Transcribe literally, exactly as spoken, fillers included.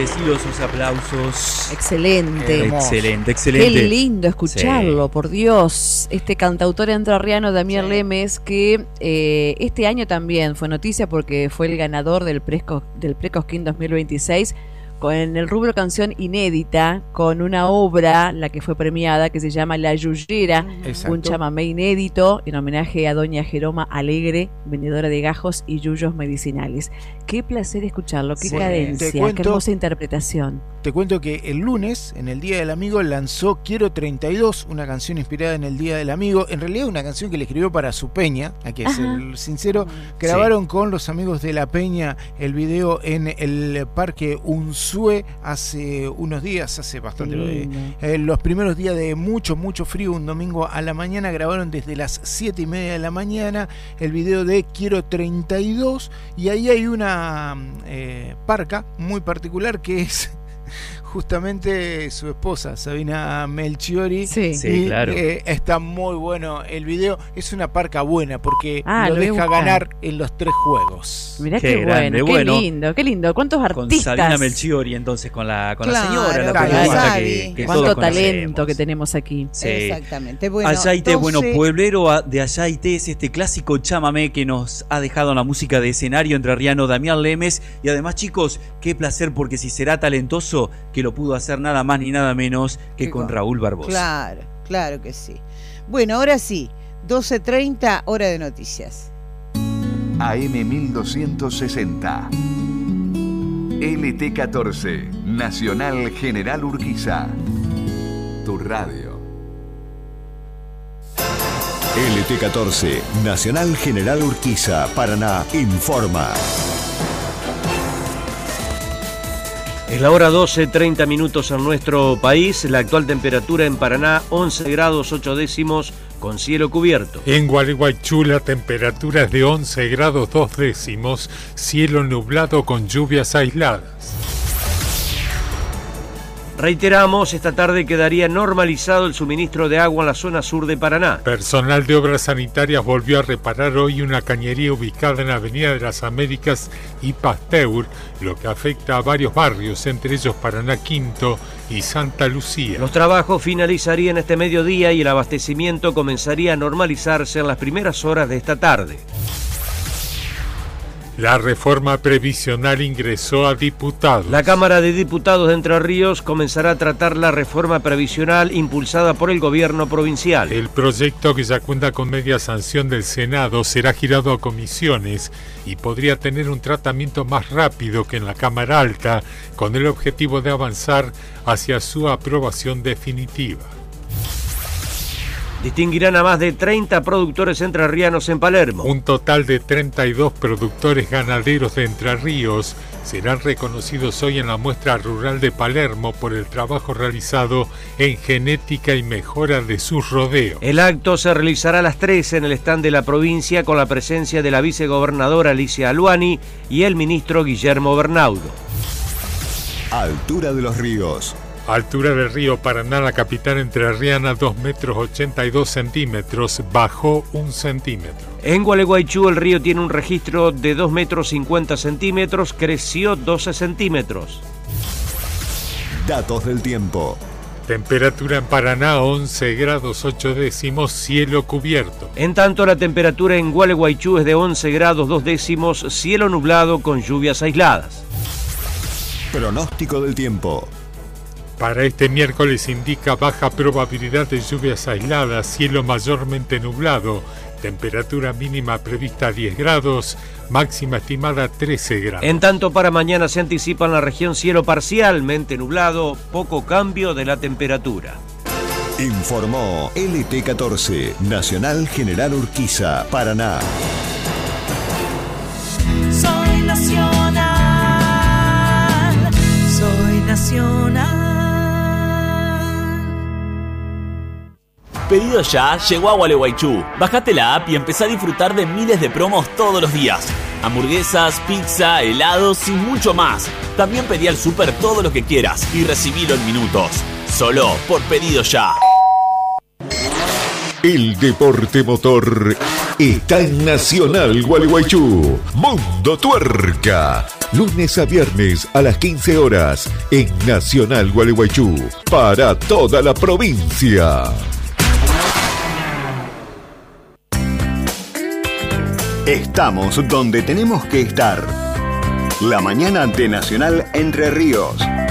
merecidos sus aplausos. Excelente. Eh, excelente, excelente. Qué lindo escucharlo, sí. Por Dios. Este cantautor entrerriano Damián sí. Lemes, que eh, este año también fue noticia porque fue el ganador del Presco, del Precosquín dos mil veintiséis con el rubro canción inédita, con una obra, la que fue premiada, que se llama La Yuyera, exacto. Un chamamé inédito en homenaje a doña Jeroma Alegre, vendedora de gajos y yuyos medicinales. Qué placer escucharlo, qué sí. cadencia, cuento, qué hermosa interpretación. Te cuento que el lunes, en el Día del Amigo, lanzó Quiero treinta y dos, una canción inspirada en el Día del Amigo, en realidad una canción que le escribió para su peña, hay que ser sincero. Grabaron sí. con los amigos de La Peña el video en el Parque Unzué hace unos días, hace bastante, eh, eh, los primeros días de mucho, mucho frío, un domingo a la mañana, grabaron desde las siete y media de la mañana el video de Quiero treinta y dos, y ahí hay una eh, parca muy particular que es justamente su esposa, Sabina Melchiori. Sí, sí y, claro. Eh, está muy bueno el video. Es una parca buena porque ah, lo, lo deja ganar en los tres juegos. Mirá qué, qué bueno, grande, qué bueno. lindo, qué lindo. ¿Cuántos artistas? Con Sabina Melchiori, entonces, con la, con claro, la señora, la claro, periodista que, que Cuánto todos talento conocemos. que tenemos aquí. Sí. Exactamente. Bueno, Ayaite, doce... bueno, pueblero de Ayaite es este clásico chamamé que nos ha dejado en la música de escenario entrerriano Damián Lemes. Y además, chicos, qué placer, porque si será talentoso, que lo pudo hacer nada más ni nada menos que con Raúl Barbosa. Claro, claro que sí. Bueno, ahora sí, doce treinta, hora de noticias. A M mil doscientos sesenta. L T catorce, Nacional General Urquiza. Tu radio. L T catorce, Nacional General Urquiza, Paraná, informa. Es la hora doce, treinta minutos en nuestro país. La actual temperatura en Paraná, once grados ocho décimos, con cielo cubierto. En Gualeguaychú la temperatura es de once grados dos décimos, cielo nublado con lluvias aisladas. Reiteramos, esta tarde quedaría normalizado el suministro de agua en la zona sur de Paraná. Personal de Obras Sanitarias volvió a reparar hoy una cañería ubicada en Avenida de las Américas y Pasteur, lo que afecta a varios barrios, entre ellos Paraná Quinto y Santa Lucía. Los trabajos finalizarían este mediodía y el abastecimiento comenzaría a normalizarse en las primeras horas de esta tarde. La reforma previsional ingresó a diputados. La Cámara de Diputados de Entre Ríos comenzará a tratar la reforma previsional impulsada por el gobierno provincial. El proyecto, que ya cuenta con media sanción del Senado, será girado a comisiones y podría tener un tratamiento más rápido que en la Cámara Alta, con el objetivo de avanzar hacia su aprobación definitiva. Distinguirán a más de treinta productores entrerrianos en Palermo. Un total de treinta y dos productores ganaderos de Entre Ríos serán reconocidos hoy en la muestra rural de Palermo por el trabajo realizado en genética y mejora de sus rodeos. El acto se realizará a las tres en el stand de la provincia con la presencia de la vicegobernadora Alicia Aluani y el ministro Guillermo Bernaudo. Altura de los ríos. Altura del río Paraná, la capital entrerriana, dos metros ochenta y dos centímetros, bajó un centímetro. En Gualeguaychú el río tiene un registro de dos metros cincuenta centímetros, creció doce centímetros. Datos del tiempo. Temperatura en Paraná, once grados ocho décimos, cielo cubierto. En tanto, la temperatura en Gualeguaychú es de once grados dos décimos, cielo nublado con lluvias aisladas. Pronóstico del tiempo. Para este miércoles indica baja probabilidad de lluvias aisladas, cielo mayormente nublado, temperatura mínima prevista diez grados, máxima estimada trece grados. En tanto, para mañana se anticipa en la región cielo parcialmente nublado, poco cambio de la temperatura. Informó L T catorce, Nacional General Urquiza, Paraná. Soy nacional, soy nacional. Pedido Ya llegó a Gualeguaychú. Bajate la app y empezá a disfrutar de miles de promos todos los días. Hamburguesas, pizza, helados y mucho más. También pedí al súper todo lo que quieras y recibilo en minutos. Solo por Pedido Ya. El deporte motor está en Nacional Gualeguaychú. Mundo Tuerca. lunes a viernes a las quince horas en Nacional Gualeguaychú, para toda la provincia. Estamos donde tenemos que estar. La mañana de Nacional Entre Ríos.